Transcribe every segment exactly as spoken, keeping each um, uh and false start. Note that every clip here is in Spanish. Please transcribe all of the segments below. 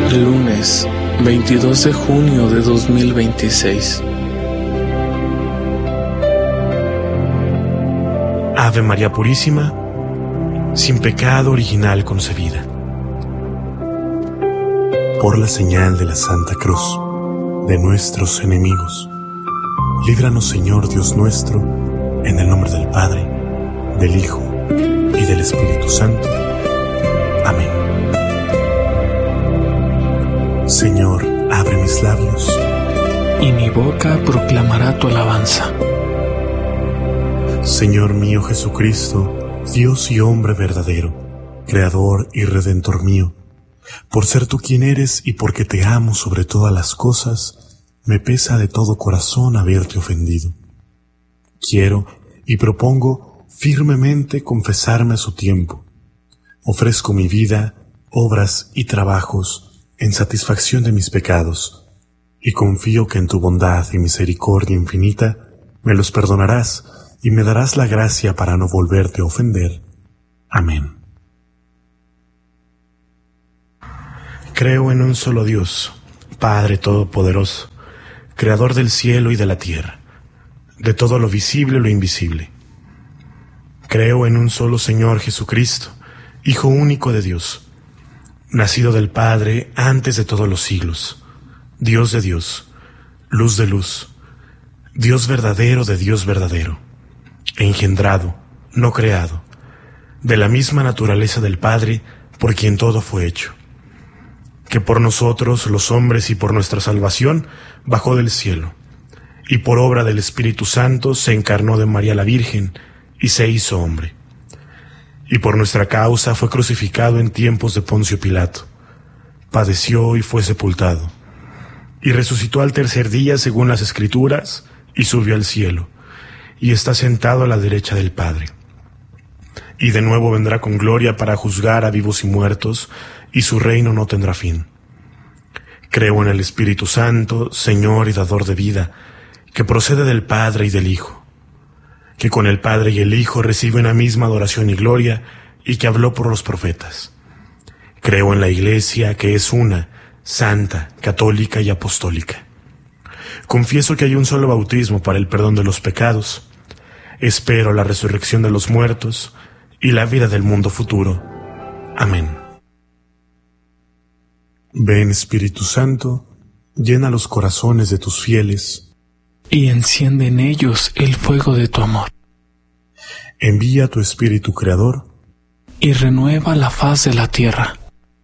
Lunes, veintidós de junio de dos mil veintiséis. Ave María Purísima, sin pecado original concebida. Por la señal de la Santa Cruz de nuestros enemigos, líbranos, Señor Dios nuestro, en el nombre del Padre, del Hijo y del Espíritu Santo. Amén. Señor, abre mis labios, y mi boca proclamará tu alabanza. Señor mío Jesucristo, Dios y hombre verdadero, Creador y Redentor mío, por ser tú quien eres y porque te amo sobre todas las cosas, me pesa de todo corazón haberte ofendido. Quiero y propongo firmemente confesarme a su tiempo. Ofrezco mi vida, obras y trabajos en satisfacción de mis pecados, y confío que en tu bondad y misericordia infinita me los perdonarás y me darás la gracia para no volverte a ofender. Amén. Creo en un solo Dios, Padre Todopoderoso, Creador del cielo y de la tierra, de todo lo visible y lo invisible. Creo en un solo Señor Jesucristo, Hijo único de Dios, nacido del Padre antes de todos los siglos, Dios de Dios, luz de luz, Dios verdadero de Dios verdadero, engendrado, no creado, de la misma naturaleza del Padre, por quien todo fue hecho, que por nosotros los hombres y por nuestra salvación bajó del cielo, y por obra del Espíritu Santo se encarnó de María la Virgen y se hizo hombre. Y por nuestra causa fue crucificado en tiempos de Poncio Pilato, padeció y fue sepultado, y resucitó al tercer día según las Escrituras, y subió al cielo, y está sentado a la derecha del Padre. Y de nuevo vendrá con gloria para juzgar a vivos y muertos, y su reino no tendrá fin. Creo en el Espíritu Santo, Señor y dador de vida, que procede del Padre y del Hijo, que con el Padre y el Hijo recibe una misma adoración y gloria, y que habló por los profetas. Creo en la Iglesia, que es una, santa, católica y apostólica. Confieso que hay un solo bautismo para el perdón de los pecados. Espero la resurrección de los muertos y la vida del mundo futuro. Amén. Ven, Espíritu Santo, llena los corazones de tus fieles, y enciende en ellos el fuego de tu amor. Envía tu Espíritu Creador, y renueva la faz de la tierra.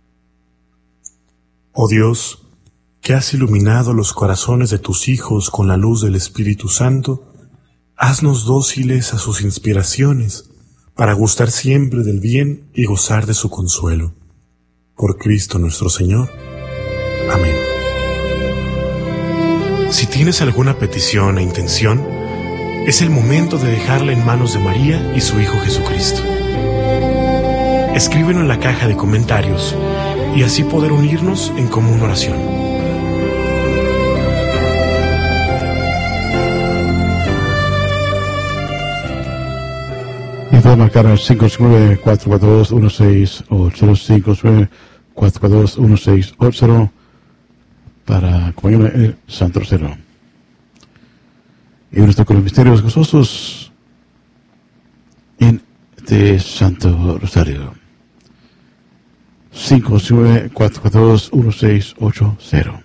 Oh Dios, que has iluminado los corazones de tus hijos con la luz del Espíritu Santo, haznos dóciles a sus inspiraciones, para gustar siempre del bien y gozar de su consuelo. Por Cristo nuestro Señor. Amén. Si tienes alguna petición e intención, es el momento de dejarla en manos de María y su Hijo Jesucristo. Escríbelo en la caja de comentarios y así poder unirnos en común oración. Y puede marcar al cinco nueve, cuatro cuatro dos, uno seis ocho cero, cinco nueve, cuatro cuatro dos, uno seis ocho cero para comunión el Santo Rosario. Y ahora está con los misterios gozosos en este Santo Rosario. cinco nueve, cuatro cuatro dos, uno seis ocho cero.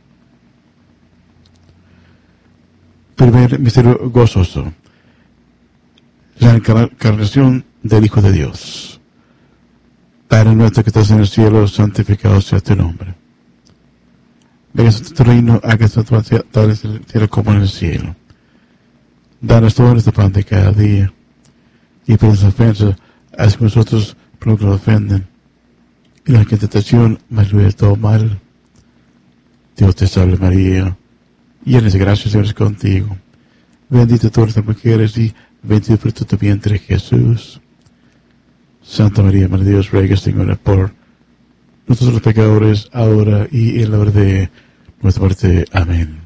Primer misterio gozoso: la encarnación del Hijo de Dios. Padre nuestro que estás en el cielo, santificado sea tu nombre. Venga a tu reino, hágase tu voluntad, tal en el cielo como en el cielo. Danos todo nuestro pan de cada día, y por nuestras ofensas, haz que nosotros por lo que nos ofenden. Y no hay tentación, mas libre de todo mal. Dios te salve María, llena de gracia, el Señor es contigo. Bendita tú eres entre mujeres y bendito el fruto de tu vientre, Jesús. Santa María, Madre de Dios, ruega, Señora, por nosotros los pecadores, ahora y en la hora de nuestra muerte. Amén.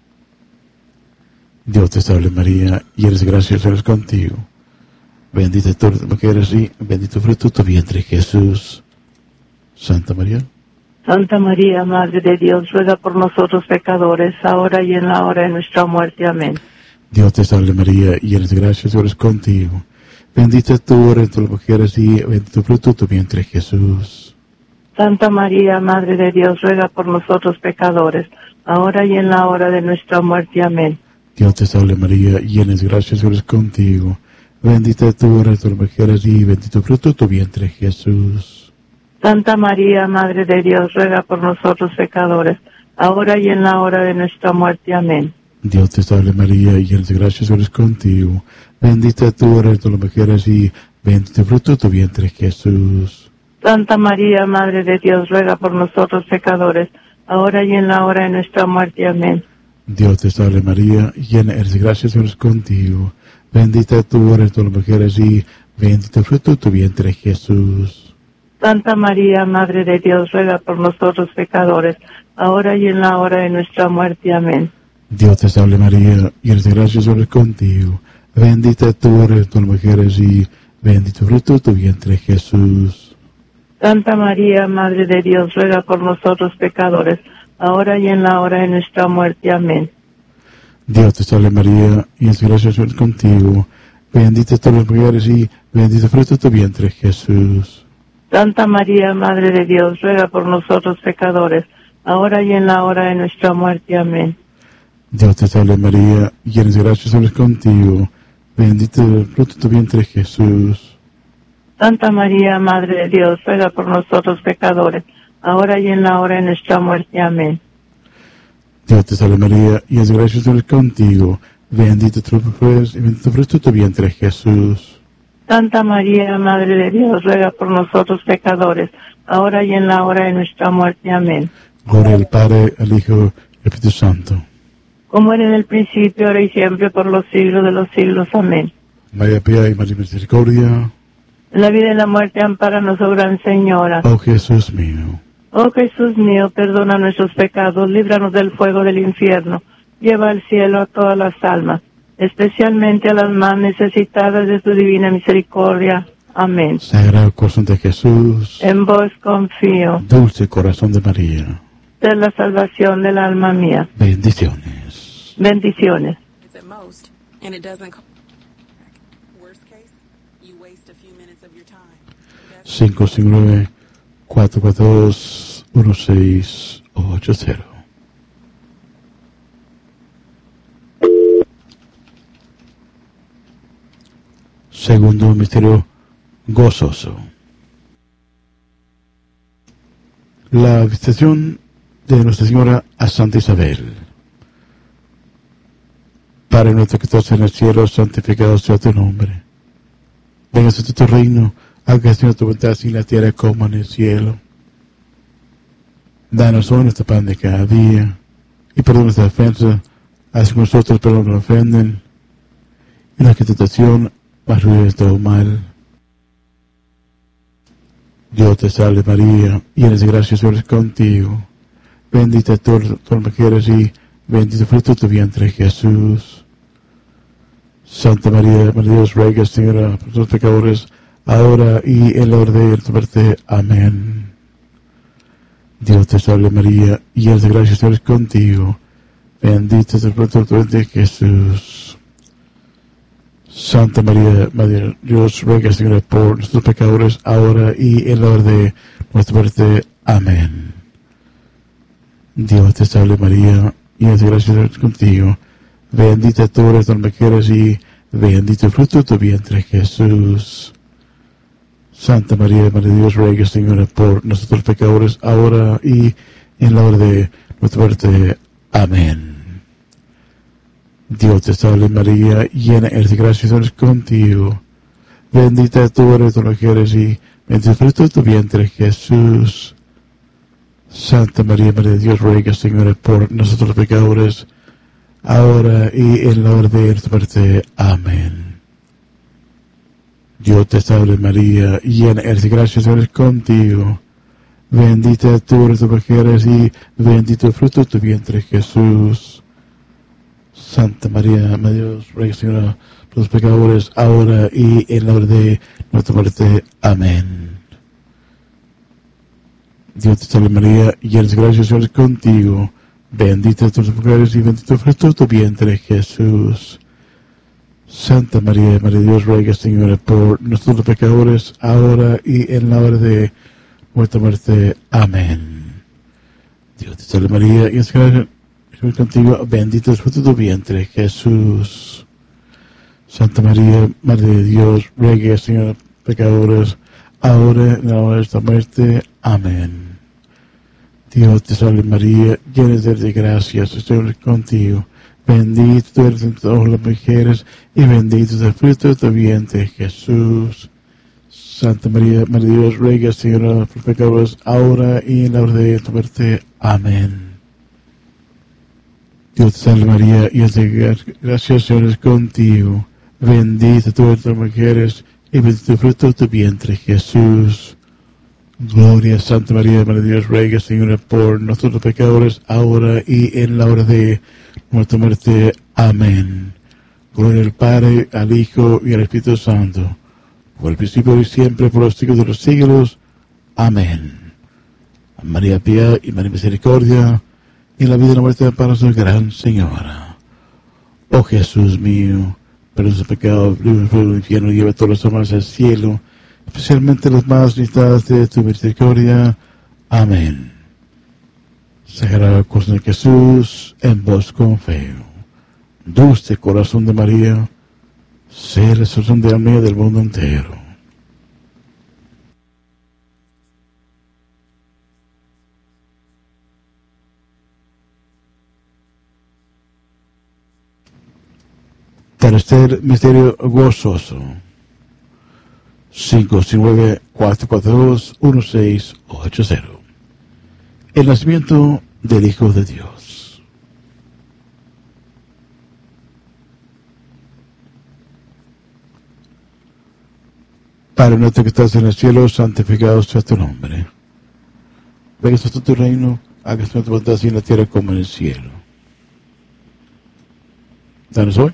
Dios te salve María, llena de gracia, el Señor es contigo. Bendita tú eres entre mujeres y bendito el fruto de tu vientre, Jesús. Santa María, Santa María, Madre de Dios, ruega por nosotros pecadores, ahora y en la hora de nuestra muerte. Amén. Dios te salve María, llena de gracia, el Señor es contigo. Bendita tú eres entre las mujeres y bendito fruto de tu vientre, Jesús. Santa María, Madre de Dios, ruega por nosotros pecadores, ahora y en la hora de nuestra muerte. Amén. Dios te salve María, llena de gracia, el Señor es contigo. Bendita tú eres entre las mujeres y bendito fruto de tu vientre, Jesús. Santa María, Madre de Dios, ruega por nosotros pecadores, ahora y en la hora de nuestra muerte. Amén. Dios te salve María, llena de gracia, el Señor es contigo. Bendita tú eres entre las mujeres y bendito fruto de tu vientre, Jesús. Santa María, Madre de Dios, ruega por nosotros pecadores, ahora y en la hora de nuestra muerte. Amén. Dios te salve María, llena eres de gracia, el Señor es contigo. Bendita tú eres entre las mujeres y bendito fruto de tu vientre, Jesús. Santa María, Madre de Dios, ruega por nosotros pecadores, ahora y en la hora de nuestra muerte. Amén. Dios te salve María, llena de gracia, el Señor es contigo. Bendita tú eres entre las mujeres y bendito fruto de tu vientre, Jesús. Santa María, Madre de Dios, ruega por nosotros pecadores, ahora y en la hora de nuestra muerte. Amén. Dios te salve María, llena de gracia, el Señor es contigo. Bendita tú eres entre las mujeres y bendito fruto de tu vientre, Jesús. Santa María, Madre de Dios, ruega por nosotros pecadores, ahora y en la hora de nuestra muerte. Amén. Dios te salve María, llena de gracia, el Señor es contigo. Bendito es el fruto de tu vientre, Jesús. Santa María, Madre de Dios, ruega por nosotros pecadores, ahora y en la hora de nuestra muerte. Amén. Dios te salve María, llena de gracia, el Señor es contigo. Bendito tú eres y bendito el fruto de tu vientre, Jesús. Santa María, Madre de Dios, ruega por nosotros pecadores, ahora y en la hora de nuestra muerte. Amén. Gloria al Padre, al Hijo y al Espíritu Santo. Como era en el principio, ahora y siempre, por los siglos de los siglos. Amén. María Pía y María Misericordia. En la vida y la muerte, ampáranos, oh Gran Señora. Oh Jesús mío. Oh Jesús mío, perdona nuestros pecados, líbranos del fuego del infierno, lleva al cielo a todas las almas, especialmente a las más necesitadas de tu divina misericordia. Amén. Sagrado Corazón de Jesús. En vos confío. Dulce Corazón de María. Sé la salvación del alma mía. Bendiciones. Bendiciones. cinco cinco nueve cuatro cuatro dos uno seis ocho cero. Segundo misterio gozoso. La visitación de Nuestra Señora a Santa Isabel. Padre nuestro que estás en el cielo, santificado sea tu nombre. Venga a tu reino, hágase tu voluntad en la tierra como en el cielo. Danos hoy nuestro pan de cada día, y perdona nuestra ofensa, así como nosotros perdonamos a los que nos ofenden, y la tentación, mas líbranos de todo mal. Dios te salve María, llena de gracia, el Señor es contigo. Bendita tú eres entre las mujeres y bendito el fruto de tu vientre, Jesús. Santa María, Madre de Dios, ruega, Señora, por los pecadores, ahora y en la hora de nuestra muerte. Amén. Dios te salve María, llena de gracia, el Señor es contigo. Bendito es el fruto de tu vientre, Jesús. Santa María, Madre de Dios, ruega, Señora, por nuestros pecadores, ahora y en la hora de nuestra muerte. Amén. Dios te salve María, llena de gracia, el Señor es contigo. Bendita tú eres entre las mujeres y bendito el fruto de tu vientre, Jesús. Santa María, Madre de Dios, ruega, Señora, por nuestros pecadores, ahora y en la hora de nuestra muerte. Amén. Dios te salve María, llena eres de gracia, el Señor es contigo. Bendita tú eres entre las mujeres y bendito el fruto de tu vientre, Jesús. Santa María, Madre de Dios, ruega, Señora, por nosotros pecadores, ahora y en la hora de nuestra muerte. Amén. Dios te salve María, llena eres de gracia, el Señor es contigo. Bendita tú eres entre las mujeres y bendito el fruto de tu vientre, Jesús. Santa María, Madre de Dios, ruega, Señora, por los pecadores, ahora y en la hora de nuestra muerte. Amén. Dios te salve María, llena de gracia, el Señor es contigo. Bendita tú entre las mujeres y bendito el fruto de tu vientre, Jesús. Santa María, Madre de Dios, ruega, Señora, por nuestros pecadores, ahora y en la hora de nuestra muerte. Amén. Dios te salve María, llena de gracia, el Señor es contigo. Bendito el fruto de tu vientre, Jesús. Santa María, Madre de Dios, ruega, Señora, pecadores, ahora en la hora de nuestra muerte. Amén. Dios te salve María, llena de gracia, el Señor es contigo. Bendita tú eres entre todas las mujeres, y bendito es el fruto de tu vientre, Jesús. Santa María, Madre de Dios, ruega, Señora, por pecadores, ahora y en la hora de nuestra muerte. Amén. Dios te salve María, llena de gracia, el Señor es contigo. Bendita tú eres entre las mujeres, y bendito el fruto de tu vientre, Jesús. Gloria a Santa María, Madre de Dios, ruega, Señora, por nosotros pecadores, ahora y en la hora de nuestra muerte. Amén. Gloria al Padre, al Hijo y al Espíritu Santo, por el principio y siempre, por los siglos de los siglos. Amén. A María Pía y María Misericordia, y en la vida y la muerte para nuestra gran Señora. Oh Jesús mío, perdona los pecados, líbranos del infierno, y lleva todas las almas al cielo, especialmente las más necesitadas de tu misericordia. Amén. Sagrado corazón de Jesús, en vos confío. Dulce corazón de María, sé la salvación de alma del mundo entero. Tercer misterio gozoso. cinco nueve cuatro cuatro dos uno seis ocho cero. El nacimiento del Hijo de Dios. Padre nuestro que estás en el cielo, santificado sea tu nombre. Venga a tu reino, hágase tu voluntad así en la tierra como en el cielo. Danos hoy.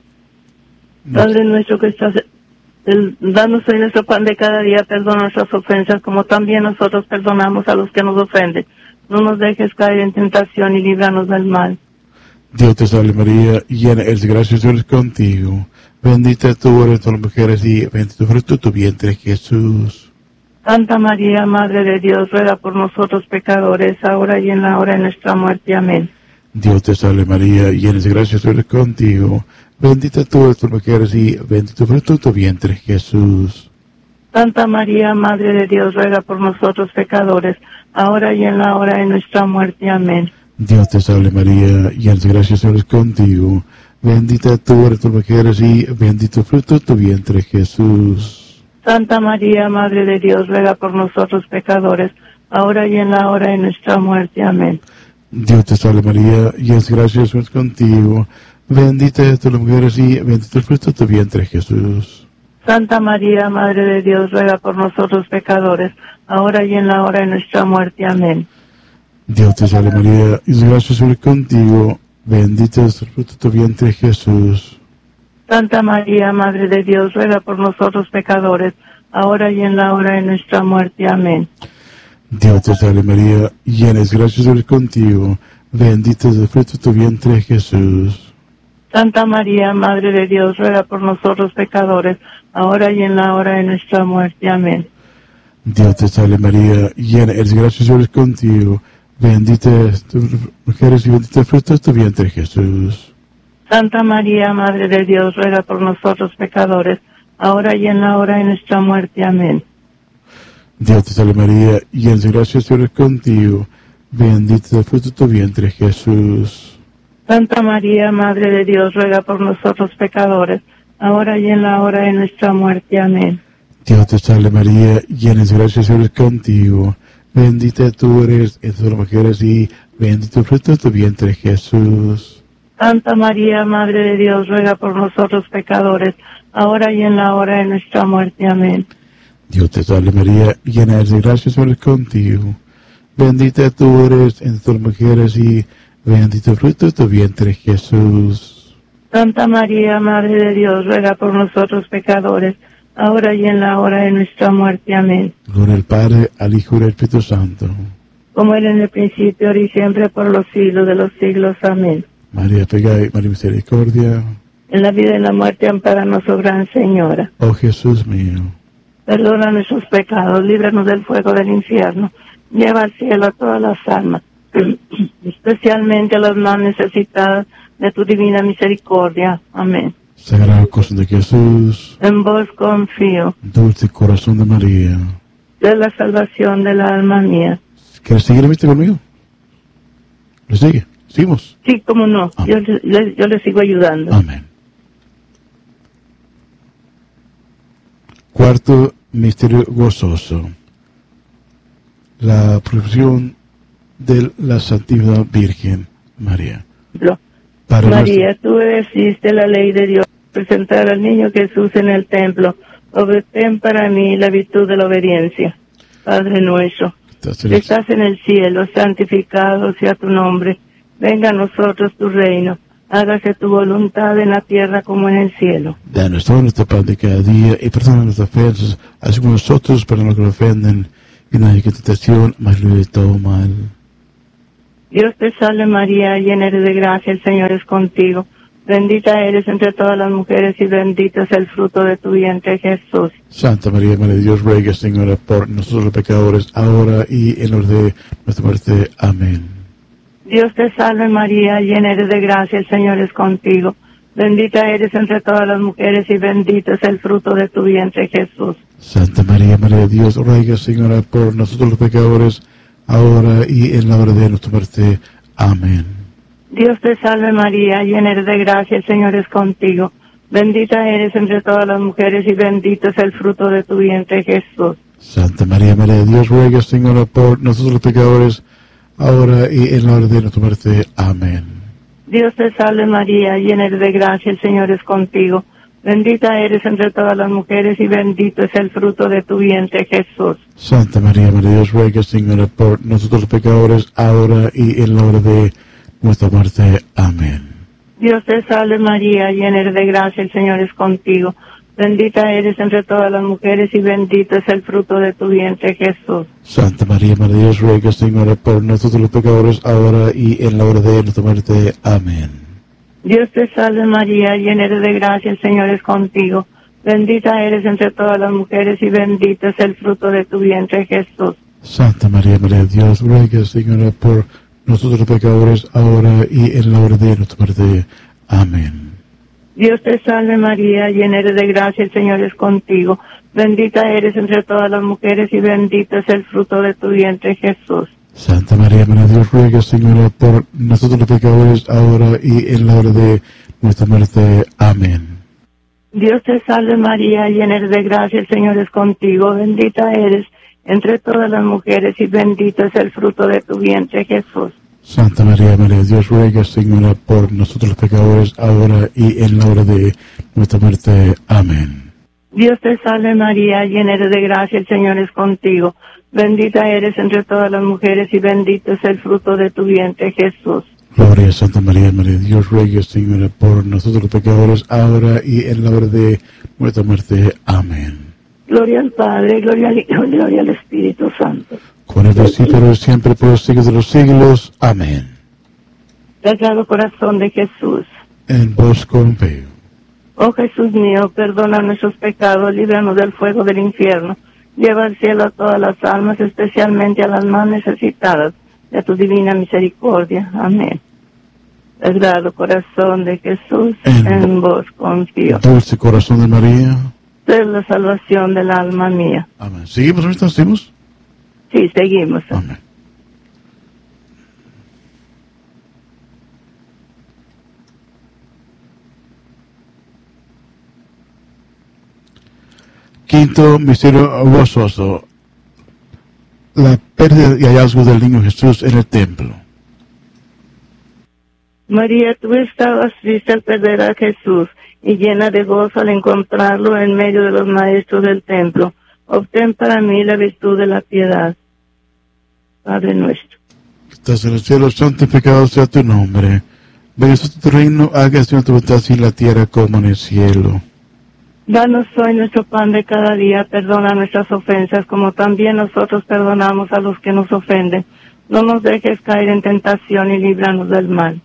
Padre nuestro que estás, el, danos hoy nuestro pan de cada día, perdona nuestras ofensas, como también nosotros perdonamos a los que nos ofenden. No nos dejes caer en tentación y líbranos del mal. Dios te salve María, llena eres de gracia, el Señor es contigo. Bendita tú eres entre las mujeres y bendito el fruto de tu vientre, Jesús. Santa María, Madre de Dios, ruega por nosotros pecadores, ahora y en la hora de nuestra muerte. Amén. Dios te salve María, llena de gracia, el Señor es contigo. Bendita tú eres entre las mujeres y bendito el fruto de tu vientre, Jesús. Santa María, Madre de Dios, ruega por nosotros pecadores, ahora y en la hora de nuestra muerte. Amén. Dios te salve María, llena de gracia, el Señor es contigo. Bendita tú eres entre las mujeres y bendito el fruto de tu vientre, Jesús. Santa María, Madre de Dios, ruega por nosotros pecadores, ahora y en la hora de nuestra muerte. Amén. Dios te salve María, llena de gracia, el Señor es contigo. Bendita eres entre las mujeres y bendito el fruto de tu vientre, Jesús. Santa María, Madre de Dios, ruega por nosotros pecadores, ahora y en la hora de nuestra muerte. Amén. Dios te salve María, y su gracia sobre contigo, bendito es el fruto de tu vientre, Jesús. Santa María, Madre de Dios, ruega por nosotros pecadores, ahora y en la hora de nuestra muerte. Amén. Dios te salve María, llena de gracia sobre contigo, bendito es el fruto de tu vientre, Jesús. Santa María, Madre de Dios, ruega por nosotros pecadores, ahora y en la hora de nuestra muerte. Amén. Dios te salve María, llena eres de gracia, sobre contigo, bendita es tu mujeres y bendito el fruto de tu vientre, Jesús. Santa María, Madre de Dios, ruega por nosotros pecadores, ahora y en la hora de nuestra muerte. Amén. Dios te salve María, llena de gracia, sobre contigo, bendito es el fruto de tu vientre, Jesús. Santa María, Madre de Dios, ruega por nosotros pecadores, ahora y en la hora de nuestra muerte. Amén. Dios te salve María, llena de gracia, el Señor es contigo. Bendita tú eres entre las mujeres y bendito el fruto de tu vientre, Jesús. Santa María, Madre de Dios, ruega por nosotros pecadores, ahora y en la hora de nuestra muerte. Amén. Dios te salve María, llena de gracia, el Señor es contigo. Bendita tú eres entre las mujeres y bendito el fruto de tu vientre, Jesús. Santa María, Madre de Dios, ruega por nosotros pecadores, ahora y en la hora de nuestra muerte. Amén. Gloria al Padre, al Hijo y al Espíritu Santo. Como era en el principio, ahora y siempre, por los siglos de los siglos. Amén. María Pegay, María Misericordia. En la vida y en la muerte, ampáranos, oh Gran Señora. Oh Jesús mío. Perdona nuestros pecados, líbranos del fuego del infierno. Lleva al cielo a todas las almas, especialmente a las más necesitadas de tu divina misericordia. Amén. Sagrado Corazón de Jesús. En vos confío. Dulce Corazón de María. De la salvación del alma mía. ¿Quieres seguir la vista conmigo? ¿Lo sigue? ¿Seguimos? Sí, cómo no. Yo, le, yo le sigo ayudando. Amén. Cuarto misterio gozoso. La profesión de la Santísima Virgen María. Para María, nuestro... tú obedeciste la ley de Dios, presentar al niño Jesús en el templo. Obtén para mí la virtud de la obediencia. Padre nuestro, que estás en el cielo, santificado sea tu nombre. Venga a nosotros tu reino. Hágase tu voluntad en la tierra como en el cielo. Danos todo nuestro pan de cada día y perdona nuestras ofensas, así como nosotros perdonamos a los que nos ofenden. Y no hay que tentación, mas libre de todo mal. Dios te salve María, llena eres de gracia, el Señor es contigo. Bendita eres entre todas las mujeres y bendito es el fruto de tu vientre, Jesús. Santa María, Madre de Dios, ruega, Señora, por nosotros los pecadores, ahora y en la hora de nuestra muerte. Amén. Dios te salve María, llena eres de gracia, el Señor es contigo. Bendita eres entre todas las mujeres y bendito es el fruto de tu vientre, Jesús. Santa María, Madre de Dios, ruega, Señora, por nosotros los pecadores, ahora y en la hora de nuestra muerte. Amén. Dios te salve María, llena eres de gracia, el Señor es contigo. Bendita eres entre todas las mujeres y bendito es el fruto de tu vientre, Jesús. Santa María, Madre de Dios, ruega, Señora, por nosotros los pecadores, ahora y en la hora de nuestra muerte. Amén. Dios te salve María, llena eres de gracia, el Señor es contigo. Bendita eres entre todas las mujeres y bendito es el fruto de tu vientre, Jesús. Santa María, Madre de Dios, ruega, Señora, por nosotros los pecadores, ahora y en la hora de nuestra muerte. Amén. Dios te salve María, llena eres de gracia, el Señor es contigo. Bendita eres entre todas las mujeres y bendito es el fruto de tu vientre, Jesús. Santa María, Madre de Dios, ruega, Señora, por nosotros los pecadores, ahora y en la hora de nuestra muerte. Amén. Dios te salve María, llena eres de gracia, el Señor es contigo. Bendita eres entre todas las mujeres y bendito es el fruto de tu vientre, Jesús. Santa María, Madre de Dios, ruega, Señora, por nosotros los pecadores, ahora y en la hora de nuestra muerte. Amén. Dios te salve María, llena eres de gracia, el Señor es contigo. Bendita eres entre todas las mujeres y bendito es el fruto de tu vientre, Jesús. Santa María, Madre de Dios, ruega, Señora, por nosotros los pecadores, ahora y en la hora de nuestra muerte. Amén. Dios te salve María, llena eres de gracia, el Señor es contigo. Bendita eres entre todas las mujeres y bendito es el fruto de tu vientre, Jesús. Santa María, Madre de Dios, ruega, Señora, por nosotros los pecadores, ahora y en la hora de nuestra muerte. Amén. Dios te salve María, llena eres de gracia, el Señor es contigo. Bendita eres entre todas las mujeres y bendito es el fruto de tu vientre, Jesús. Gloria a Santa María, Madre de Dios, ruega, Señora, por nosotros los pecadores, ahora y en la hora de nuestra muerte. Amén. Gloria al Padre, gloria al Hijo, gloria al Espíritu Santo. Con el principio y siempre, por los siglos de los siglos. Amén. Sagrado Corazón de Jesús, en vos confío. Oh Jesús mío, perdona nuestros pecados, líbranos del fuego del infierno. Lleva al cielo a todas las almas, especialmente a las más necesitadas de tu divina misericordia. Amén. Sagrado Corazón de Jesús, en, en vos confío. Dulce Corazón de María, sé la salvación del alma mía. Amén. ¿Seguimos ahorita? ¿Seguimos? Sí, seguimos. Amén. Quinto misterio gozoso, la pérdida y hallazgo del niño Jesús en el templo. María, tú estabas triste al perder a Jesús y llena de gozo al encontrarlo en medio de los maestros del templo. Obtén para mí la virtud de la piedad. Padre nuestro, que estás en el cielo, santificado sea tu nombre. Venga a tu reino, hágase tu voluntad en la tierra como en el cielo. Danos hoy nuestro pan de cada día, perdona nuestras ofensas, como también nosotros perdonamos a los que nos ofenden. No nos dejes caer en tentación y líbranos del mal.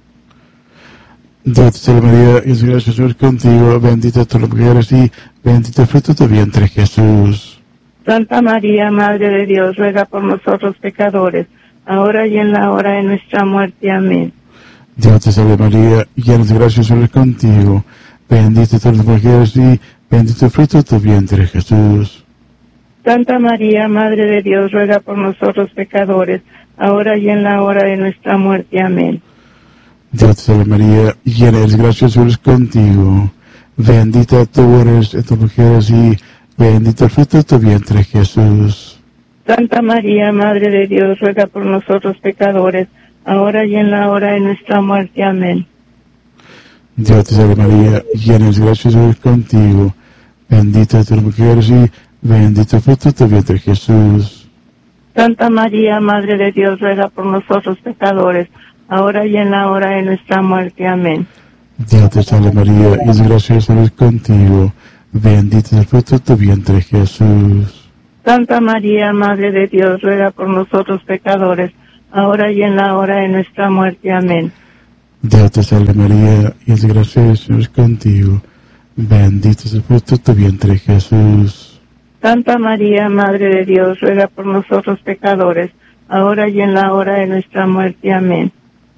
Dios te salve María, y gracias el Señor es contigo, bendita tú las mujeres y bendito el fruto de tu vientre, Jesús. Santa María, Madre de Dios, ruega por nosotros pecadores, ahora y en la hora de nuestra muerte. Amén. Dios te salve María, llena de gracia, el Señor es contigo, bendita tú las mujeres y bendito el fruto de tu vientre, Jesús. Santa María, Madre de Dios, ruega por nosotros pecadores, ahora y en la hora de nuestra muerte. Amén. Dios te salve María, llena de gracia, el Señor es contigo, bendita tú eres entre mujeres y bendito el fruto de tu vientre, Jesús. Santa María, Madre de Dios, ruega por nosotros pecadores, ahora y en la hora de nuestra muerte. Amén. Dios te salve María, llena de gracia, el Señor es contigo, bendita tú las mujeres y bendito el fruto de tu vientre, Jesús. Santa María, Madre de Dios, ruega por nosotros pecadores, ahora y en la hora de nuestra muerte. Amén. Dios te salve María, y es gracia, el Señor es contigo, bendito es el fruto de tu vientre, Jesús. Santa María, Madre de Dios, ruega por nosotros pecadores, ahora y en la hora de nuestra muerte. Amén. Dios te salve María, y es gracia, el Señor es contigo, bendito es el fruto de tu vientre, Jesús. Santa María, Madre de Dios, ruega por nosotros pecadores, ahora y en la hora de nuestra muerte. Amén.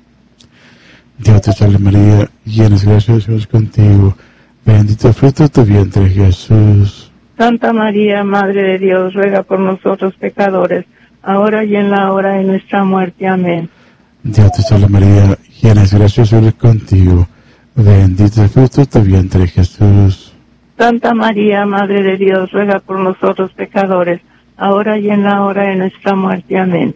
Dios te salve María, llena de gracia, el Señor es contigo, bendito el fruto de tu vientre, Jesús. Santa María, Madre de Dios, ruega por nosotros pecadores, ahora y en la hora de nuestra muerte. Amén. Dios te salve María, llena de gracia, el Señor es contigo, bendito el fruto de tu vientre, Jesús. Santa María, Madre de Dios, ruega por nosotros pecadores, ahora y en la hora de nuestra muerte. Amén.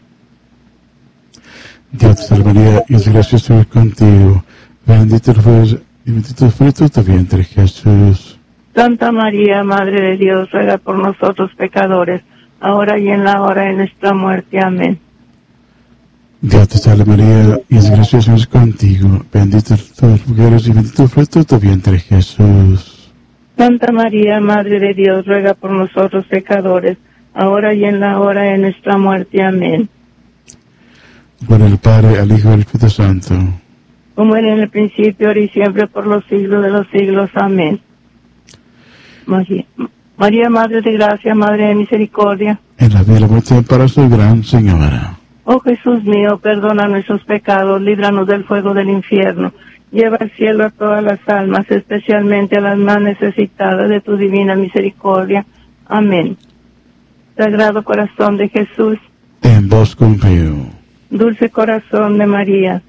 Dios te salve María, y es gracia, el Señor es contigo, bendito el bendito el fruto de tu vientre, Jesús. Santa María, Madre de Dios, ruega por nosotros pecadores, ahora y en la hora de nuestra muerte. Amén. Dios te salve María, y es gracia, el Señor es contigo, bendita todas las mujeres y bendito el fruto de tu vientre, Jesús. Santa María, Madre de Dios, ruega por nosotros pecadores, ahora y en la hora de nuestra muerte. Amén. Por el Padre, al Hijo y al Espíritu Santo. Como era en el principio, ahora y siempre, por los siglos de los siglos. Amén. María, María, Madre de Gracia, Madre de Misericordia. En la vida y la muerte, para su gran Señora. Oh Jesús mío, perdona nuestros pecados, líbranos del fuego del infierno. Lleva al cielo a todas las almas, especialmente a las más necesitadas de tu divina misericordia. Amén. Sagrado corazón de Jesús. En vos confío. Dulce corazón de María.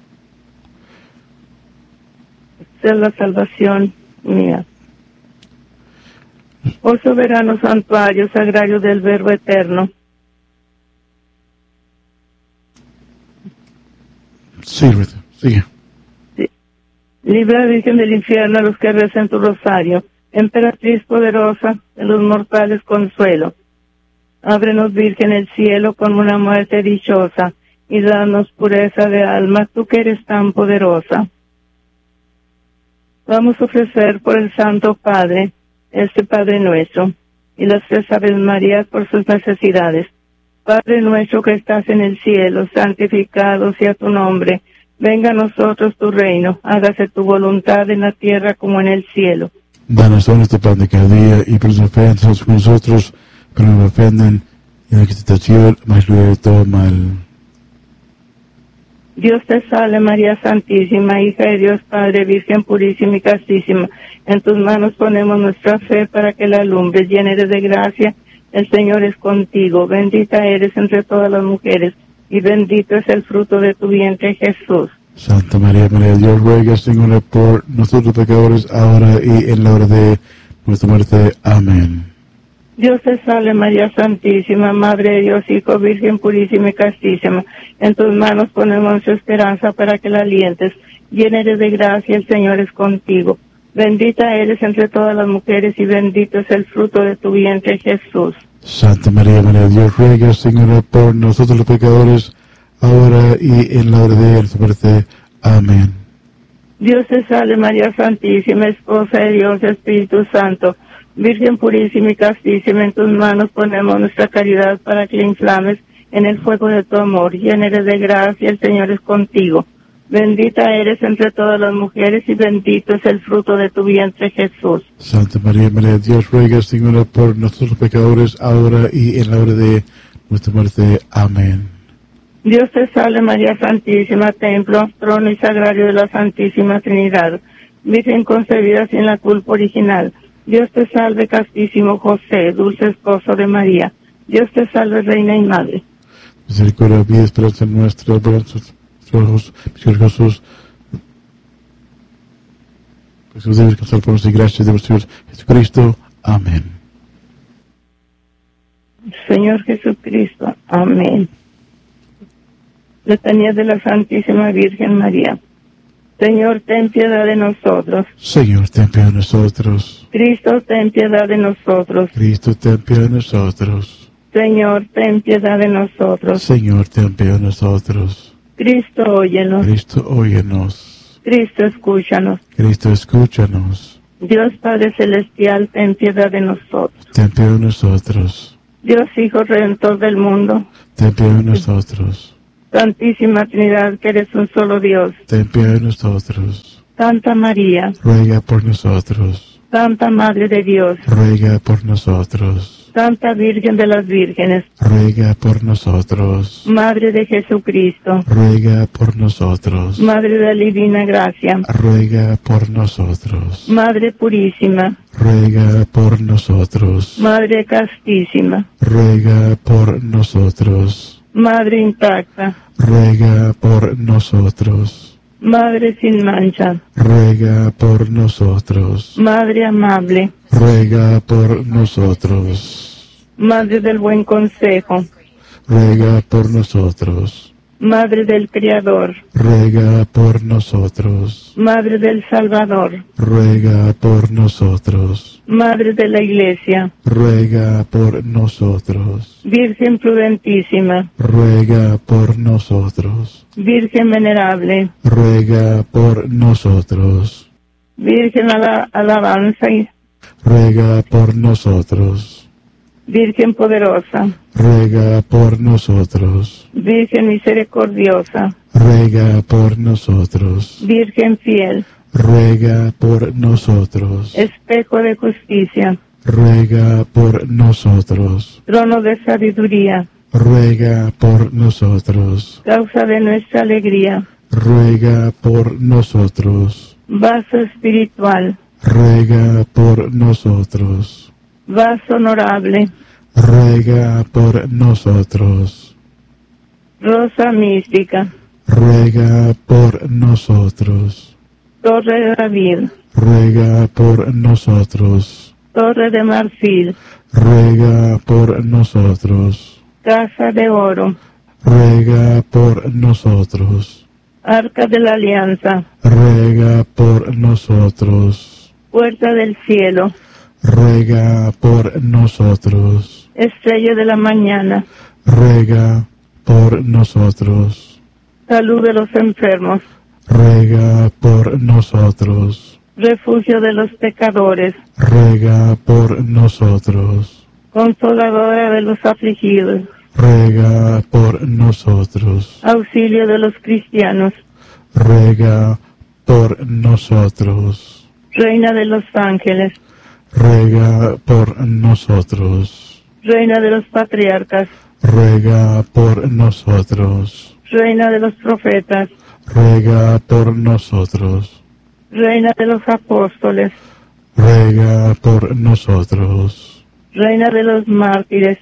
Sé la salvación mía. Oh soberano santuario, sagrario del Verbo eterno. Sírvete, sigue. Sí. Libra, Virgen del infierno, a los que rezan tu rosario. Emperatriz poderosa, de los mortales consuelo. Ábrenos, Virgen, el cielo con una muerte dichosa, y danos pureza de alma, tú que eres tan poderosa. Vamos a ofrecer por el Santo Padre, este Padre nuestro, y las tres Aves Marías por sus necesidades. Padre nuestro que estás en el cielo, santificado sea tu nombre. Venga a nosotros tu reino, hágase tu voluntad en la tierra como en el cielo. Danos hoy nuestro pan de cada día, y por sus ofensas con nosotros, pero no nos ofenden, y en la tentación, mas luego de todo mal. Dios te salve María Santísima, hija de Dios Padre, Virgen purísima y castísima. En tus manos ponemos nuestra fe para que la alumbres, llena eres de gracia, el Señor es contigo. Bendita eres entre todas las mujeres, y bendito es el fruto de tu vientre, Jesús. Santa María, María de Dios, ruega, Señora, por nosotros pecadores, ahora y en la hora de nuestra muerte. Amén. Dios te salve María Santísima, Madre de Dios, Hijo, Virgen purísima y castísima. En tus manos ponemos nuestra esperanza para que la alientes. Llena eres de gracia, el Señor es contigo. Bendita eres entre todas las mujeres y bendito es el fruto de tu vientre, Jesús. Santa María, María de Dios, ruega, Señora, por nosotros los pecadores, ahora y en la hora de nuestra muerte. Amén. Dios te salve María Santísima, Esposa de Dios, Espíritu Santo, Virgen purísima y castísima, en tus manos ponemos nuestra caridad para que la inflames en el fuego de tu amor. Llena eres de gracia, el Señor es contigo. Bendita eres entre todas las mujeres y bendito es el fruto de tu vientre, Jesús. Santa María, Madre de Dios, ruega, Señora, por nosotros los pecadores, ahora y en la hora de nuestra muerte. Amén. Dios te salve María Santísima, templo, trono y sagrario de la Santísima Trinidad, Virgen concebida sin la culpa original. Dios te salve castísimo José, dulce esposo de María. Dios te salve Reina y Madre. Misericordia, vida, esperanza nuestra, nuestros ojos, Señor Jesús. Jesús debe descansar por nosotros y gracias de nuestro Señor Jesucristo. Amén. Señor Jesucristo. Amén. Letanía de la Santísima Virgen María. Señor, ten piedad de nosotros. Señor, ten piedad de nosotros. Cristo, ten piedad de nosotros. Cristo, ten piedad de nosotros. Señor, ten piedad de nosotros. Señor, ten piedad de nosotros. Cristo, óyenos. Cristo, óyenos. Cristo, escúchanos. Cristo, escúchanos. Dios Padre Celestial, ten piedad de nosotros. Ten piedad de nosotros. Dios Hijo Redentor del mundo. Ten piedad de nosotros. Santísima Trinidad, que eres un solo Dios. Ten piedad de nosotros. Santa María, Ruega por nosotros. Santa Madre de Dios, Ruega por nosotros. Santa Virgen de las Vírgenes, Ruega por nosotros. Madre de Jesucristo, Ruega por nosotros. Madre de la Divina Gracia, Ruega por nosotros. Madre Purísima, Ruega por nosotros. Madre Castísima, Ruega por nosotros. Madre Intacta, Ruega por nosotros. Madre sin mancha, Ruega por nosotros. Madre amable, Ruega por nosotros. Madre del buen consejo, Ruega por nosotros. Madre del Creador, Ruega por nosotros. Madre del Salvador, Ruega por nosotros. Madre de la Iglesia, Ruega por nosotros. Virgen prudentísima, Ruega por nosotros. Virgen venerable, Ruega por nosotros. Virgen ala- alabanza y Ruega por nosotros. Virgen poderosa, Ruega por nosotros. Virgen misericordiosa, Ruega por nosotros. Virgen fiel, Ruega por nosotros. espejo de justicia, Ruega por nosotros. trono de sabiduría, Ruega por nosotros. causa de nuestra alegría, Ruega por nosotros. vaso espiritual, Ruega por nosotros. vaso honorable, Ruega por nosotros. rosa mística, Ruega por nosotros. torre de David, Ruega por nosotros. torre de marfil, Ruega por nosotros. casa de oro, Ruega por nosotros. arca de la alianza, Ruega por nosotros. puerta del cielo, Ruega por nosotros. estrella de la mañana, Ruega por nosotros. salud de los enfermos, Ruega por nosotros. refugio de los pecadores, Ruega por nosotros. consoladora de los afligidos, Ruega por nosotros. auxilio de los cristianos, Ruega por nosotros. reina de los ángeles, Ruega por nosotros. reina de los patriarcas, Ruega por nosotros. reina de los profetas, Ruega por nosotros. reina de los apóstoles, Ruega por nosotros. reina de los mártires,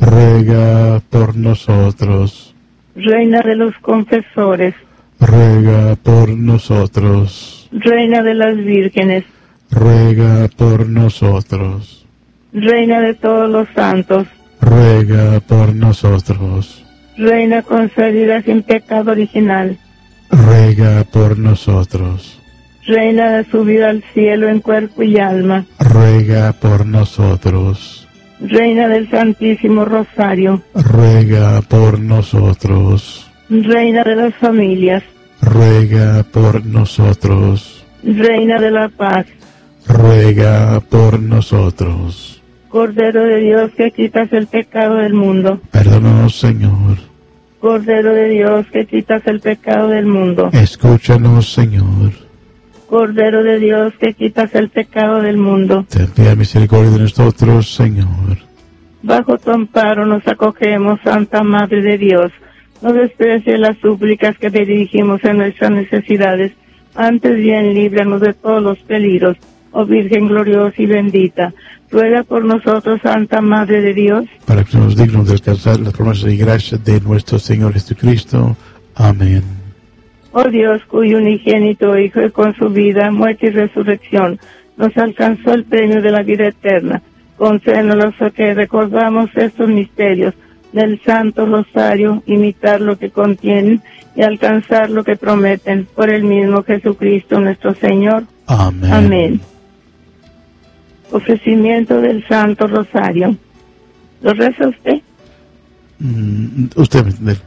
Ruega por nosotros. reina de los confesores, Ruega por nosotros. reina de las vírgenes, Ruega por nosotros. reina de todos los santos, Ruega por nosotros. reina concebida sin pecado original, Ruega por nosotros. reina de subida al cielo en cuerpo y alma, Ruega por nosotros. reina del Santísimo Rosario, Ruega por nosotros. reina de las familias, ruega por nosotros. Reina de la paz, Ruega por nosotros. Cordero de Dios que quitas el pecado del mundo. Perdónanos, Señor. Cordero de Dios que quitas el pecado del mundo. Escúchanos, Señor. Cordero de Dios que quitas el pecado del mundo. Ten piedad y misericordia de nosotros, Señor. Bajo tu amparo nos acogemos, Santa Madre de Dios. No desprecies las súplicas que te dirigimos en nuestras necesidades. Antes bien, líbranos de todos los peligros. Oh Virgen gloriosa y bendita, ruega por nosotros, Santa Madre de Dios, para que seamos dignos de alcanzar las promesas y gracias de nuestro Señor Jesucristo. Amén. Oh Dios, cuyo unigénito Hijo, y con su vida, muerte y resurrección, nos alcanzó el premio de la vida eterna. Concédenos que recordamos estos misterios del Santo Rosario, imitar lo que contienen y alcanzar lo que prometen, por el mismo Jesucristo nuestro Señor. Amén. Amén. Ofrecimiento del Santo Rosario. ¿Lo reza usted? Mm, usted me entiende.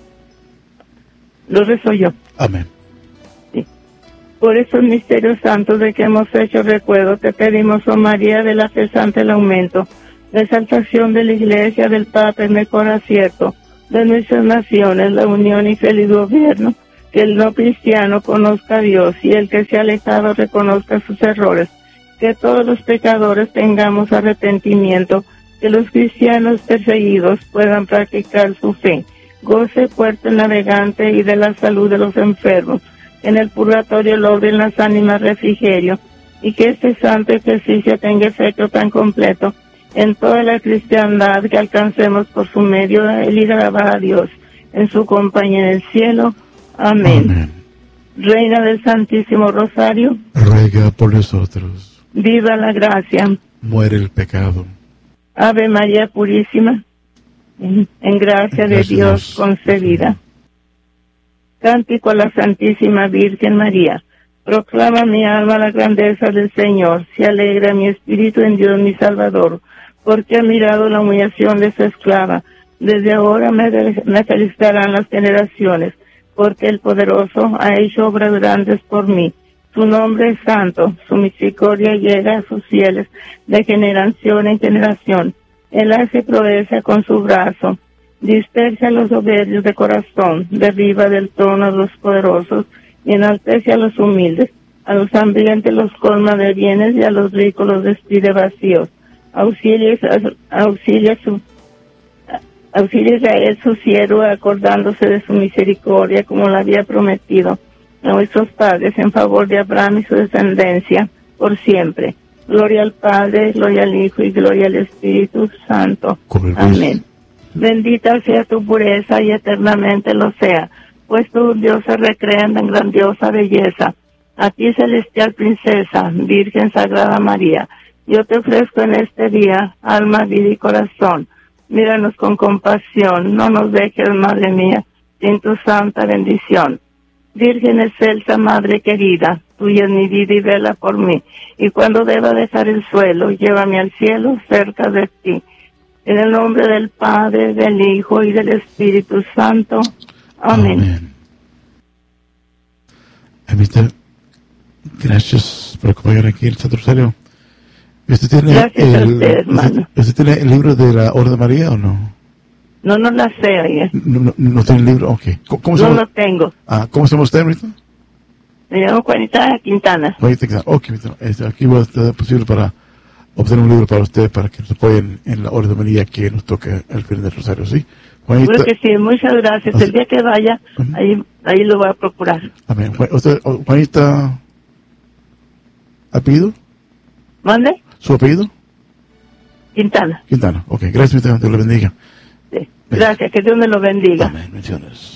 Lo rezo yo. Amén. Sí. Por estos misterios santos de que hemos hecho recuerdo, te pedimos, oh María, de la fe santa el aumento, la exaltación de la Iglesia, del Papa, el mejor acierto, de nuestras naciones, la unión y feliz gobierno, que el no cristiano conozca a Dios y el que se ha alejado reconozca sus errores, que todos los pecadores tengamos arrepentimiento, que los cristianos perseguidos puedan practicar su fe, goce puerto el navegante y de la salud de los enfermos, en el purgatorio logren las ánimas refrigerio, y que este santo ejercicio tenga efecto tan completo en toda la cristiandad que alcancemos por su medio el ir a alabar a Dios en su compañía en el cielo. Amén. Amén. Reina del Santísimo Rosario, ruega por nosotros. Viva la gracia. Muere el pecado. Ave María Purísima, en, en gracia de Gracias Dios Dios. concebida. Cántico a la Santísima Virgen María. Proclama mi alma la grandeza del Señor. Se alegra mi espíritu en Dios mi Salvador, porque ha mirado la humillación de su esclava. Desde ahora me, me felicitarán las generaciones, porque el Poderoso ha hecho obras grandes por mí. Su nombre es santo, su misericordia llega a sus fieles de generación en generación. Él hace proeza con su brazo, dispersa a los soberbios de corazón, derriba del trono a los poderosos y enaltece a los humildes. A los hambrientos los colma de bienes y a los ricos los despide vacíos. Auxilia, auxilia su auxilia Israel su siervo, acordándose de su misericordia como la había prometido a nuestros padres, en favor de Abraham y su descendencia por siempre. Gloria al Padre, gloria al Hijo y gloria al Espíritu Santo. Amén. Bendita sea tu pureza y eternamente lo sea, pues tu Dios se recrea en tan grandiosa belleza. A ti, celestial princesa, Virgen Sagrada María, yo te ofrezco en este día alma, vida y corazón. Míranos con compasión, no nos dejes, Madre mía, sin tu santa bendición. Virgen excelsa, Madre querida, tuya es mi vida y vela por mí. Y cuando deba dejar el suelo, llévame al cielo cerca de ti. En el nombre del Padre, del Hijo y del Espíritu Santo. Amén. Amén. Amistad, gracias por acompañar aquí el Santo Rosario. ¿Usted tiene, Gracias a el, usted, hermano. usted, ¿Usted tiene el libro de la Orden de María o no? No, no la sé, oye. ¿No, no, no tiene el libro? Ok. ¿Cómo, cómo se No llama? lo tengo. Ah, ¿cómo se llama usted ahorita? Me llamo Juanita Quintana. Ahorita que- Ok, este, aquí va a estar posible para obtener un libro para usted, para que nos apoyen en la Orden de María que nos toca el fin del Rosario, ¿sí? Juanita, Seguro que sí, muchas gracias. El día que vaya, ahí, ahí lo voy a procurar. amén. Ju- ¿Usted, oh, Juanita, apellido? ¿Mande? ¿Su apellido? Quintana. Quintana. Ok, gracias, Dios le bendiga. Sí. Gracias, que Dios me lo bendiga. Amén, bendiciones.